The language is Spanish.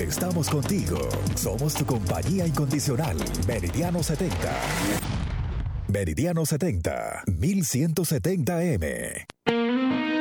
Estamos contigo. Somos tu compañía incondicional. Meridiano 70. Meridiano 70, 1170M.